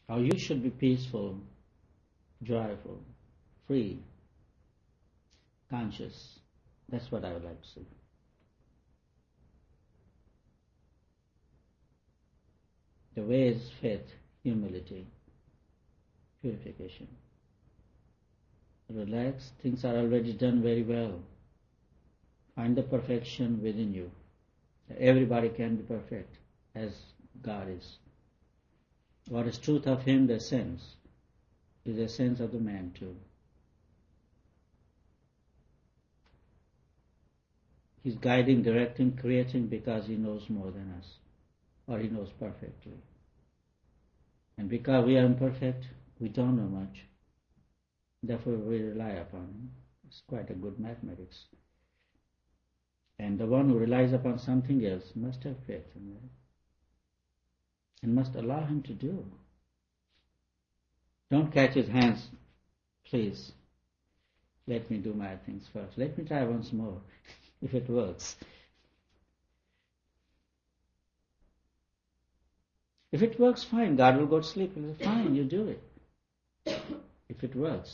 How you should be peaceful, joyful, free, conscious. That's what I would like to see. The way is faith, humility, purification. Relax, things are already done very well. Find the perfection within you. Everybody can be perfect as God is. What is truth of Him, the sense, is the sense of the man too. He's guiding, directing, creating because He knows more than us, or He knows perfectly. And because we are imperfect, we don't know much. Therefore we rely upon Him. It's quite a good mathematics. And the one who relies upon something else must have faith in that and must allow Him to do. Don't catch His hands, please. Let me do my things first. Let me try once more, if it works. If it works, fine. God will go to sleep. He'll say, fine, you do it. If it works.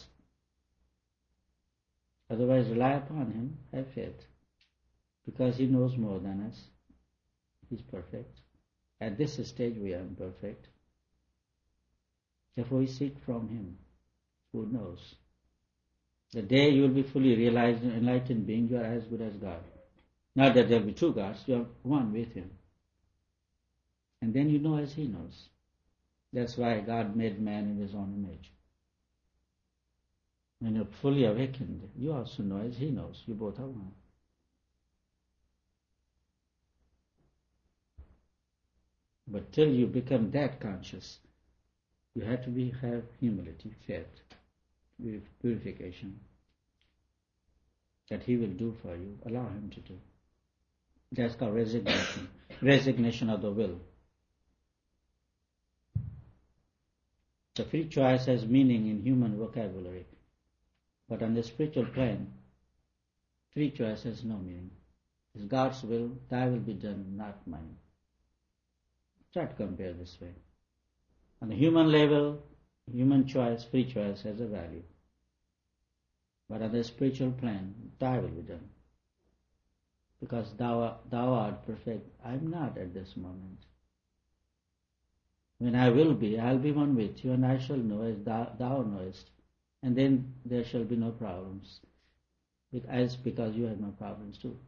Otherwise, rely upon Him, have faith. Because He knows more than us. He's perfect. At this stage, we are imperfect. Therefore, we seek from Him who knows. The day you will be fully realized and enlightened being, you are as good as God. Not that there will be two gods, you are one with Him. And then you know as He knows. That's why God made man in His own image. When you're fully awakened, you also know as He knows. You both are one. But till you become that conscious, you have to have humility, faith, purification. That He will do for you. Allow Him to do. That's called resignation. Resignation of the will. The free choice has meaning in human vocabulary, but on the spiritual plane, free choice has no meaning. It's God's will, Thy will be done, not mine. Try to compare this way. On the human level, human choice, free choice has a value. But on the spiritual plane, Thy will be done. Because Thou art perfect. I am not at this moment. When I will be, I'll be one with you, and I shall know as thou knowest. And then there shall be no problems. Because you have no problems too.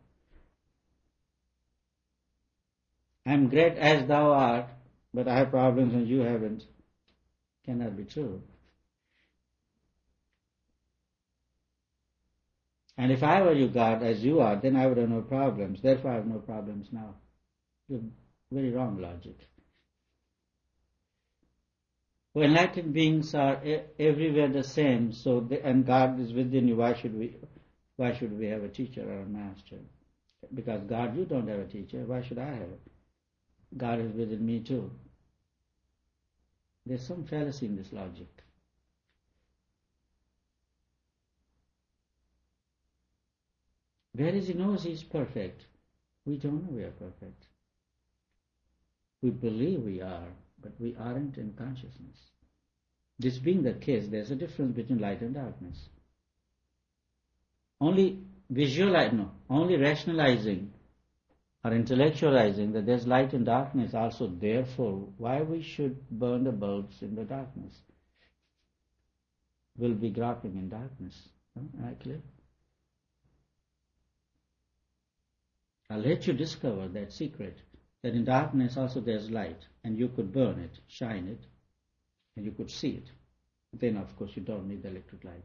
I'm great as thou art, but I have problems and you haven't. Cannot be true. And if I were you, God, as you are, then I would have no problems. Therefore I have no problems now. You're very wrong logic. Enlightened beings are everywhere the same, and God is within you. Why should we have a teacher or a master? Because God, you don't have a teacher. Why should I have it? God is within me too. There's some fallacy in this logic. Whereas He knows He is perfect, we don't know we are perfect. We believe we are, but we aren't in consciousness. This being the case, there's a difference between light and darkness. Only rationalizing or intellectualizing that there's light and darkness also, therefore, why we should burn the bulbs in the darkness? We'll be groping in darkness. Am I clear? I'll let you discover that secret, that in darkness also there's light, and you could burn it, shine it, and you could see it. Then, of course, you don't need the electric light.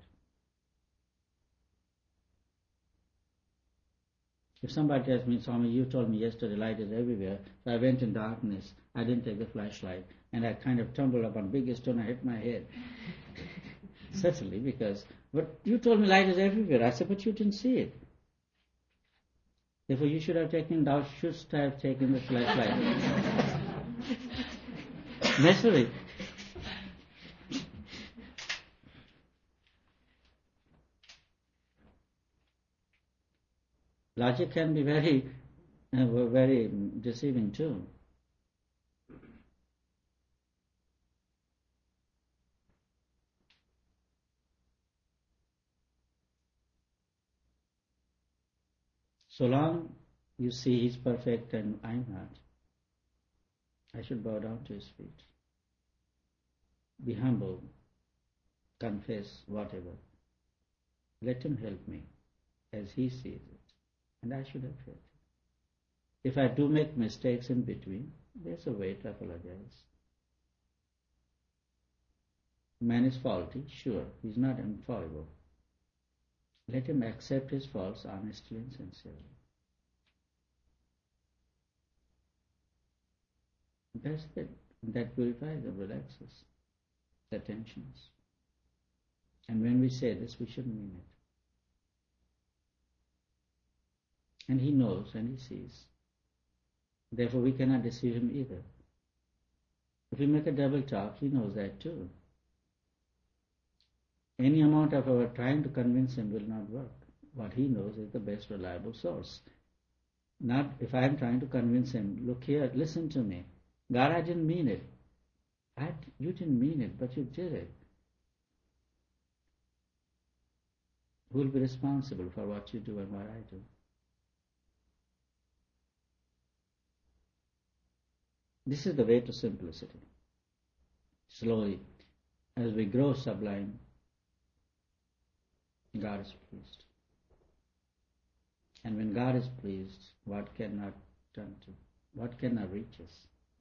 If somebody tells me, Swami, you told me yesterday light is everywhere, so I went in darkness, I didn't take the flashlight, and I kind of tumbled upon big stone, I hit my head. Certainly, but you told me light is everywhere. I said, but you didn't see it. Therefore, you should have taken the flashlight. Necessary. Logic can be very, very deceiving too. So long you see He's perfect and I'm not, I should bow down to His feet. Be humble, confess whatever. Let Him help me as He sees it, and I should have faith. If I do make mistakes in between, there's a way to apologize. Man is faulty, sure, he's not infallible. Let him accept his faults honestly and sincerely. That's it. That purifies and relaxes the tensions. And when we say this, we should mean it. And He knows and He sees. Therefore, we cannot deceive Him either. If we make a double talk, He knows that too. Any amount of our trying to convince Him will not work. What He knows is the best reliable source. Not if I am trying to convince Him, look here, listen to me. God, I didn't mean it. You didn't mean it, but you did it. Who will be responsible for what you do and what I do? This is the way to simplicity. Slowly, as we grow sublime, God is pleased. And when God is pleased, what cannot turn to? What cannot reach us?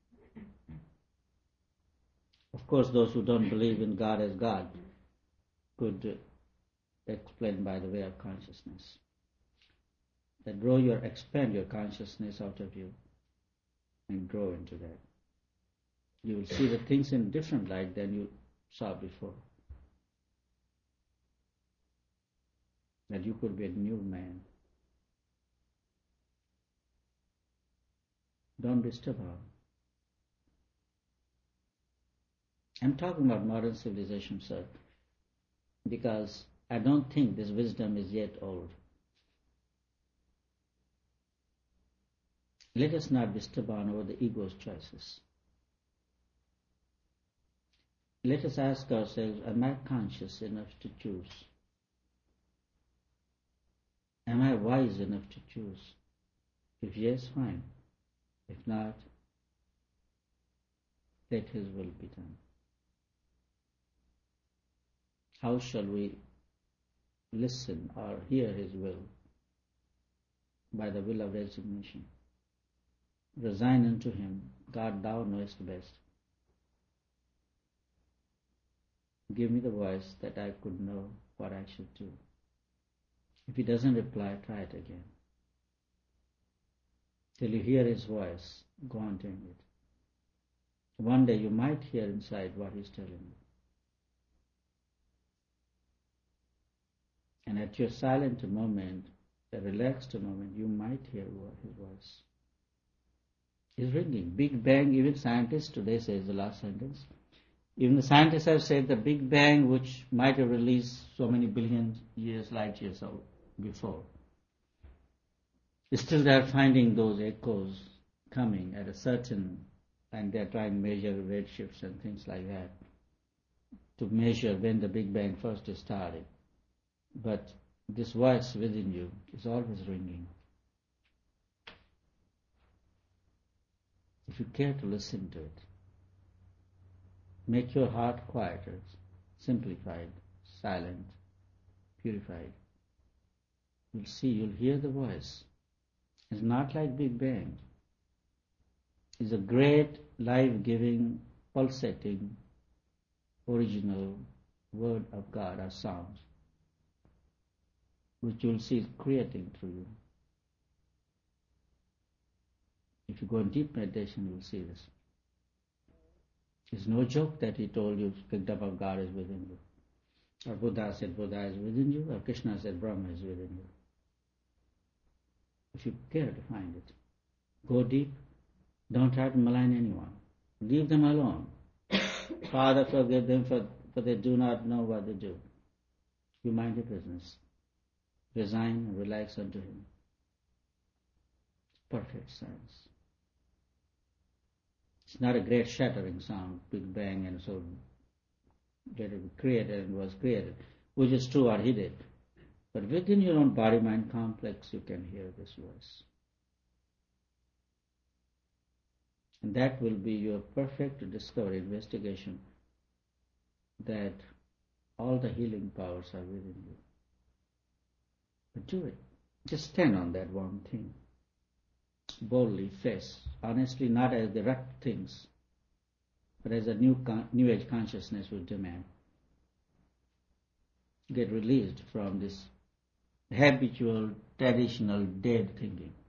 Of course, those who don't believe in God as God could explain by the way of consciousness. That expand your consciousness out of you and grow into that. You will see the things in different light than you saw before. That you could be a new man. Don't be stubborn. I'm talking about modern civilization, sir, because I don't think this wisdom is yet old. Let us not be stubborn over the ego's choices. Let us ask ourselves, am I conscious enough to choose? Am I wise enough to choose? If yes, fine. If not, let His will be done. How shall we listen or hear His will? By the will of resignation. Resign unto Him. God, Thou knowest best. Give me the voice that I could know what I should do. If He doesn't reply, try it again. Till you hear His voice, go on doing it. One day you might hear inside what He's telling you. And at your silent moment, a relaxed moment, you might hear His voice. It's ringing. Big Bang, even scientists today say is the last sentence. Even the scientists have said the Big Bang, which might have released so many billion light years before, still they are finding those echoes coming at a certain, and they are trying to measure redshifts and things like that to measure when the Big Bang first started. But this voice within you is always ringing. If you care to listen to it, make your heart quieter, simplified, silent, purified. You'll see, you'll hear the voice. It's not like Big Bang. It's a great, life-giving, pulsating, original word of God or sound, which you'll see is creating through you. If you go in deep meditation, you'll see this. It's no joke that He told you, picked up of God is within you. Or Buddha said Buddha is within you, or Krishna said Brahma is within you. If you care to find it, go deep. Don't try to malign anyone. Leave them alone. Father, forgive them for they do not know what they do. You mind your business. Resign and relax unto Him. Perfect sense. It's not a great shattering sound, Big Bang, and so let it be created and was created, which is true what He did. But within your own body-mind complex, you can hear this voice. And that will be your perfect discovery, investigation, that all the healing powers are within you. But do it. Just stand on that one thing. Boldly face, honestly, not as the right things, but as a new age consciousness would demand. Get released from this habitual, traditional, dead thinking.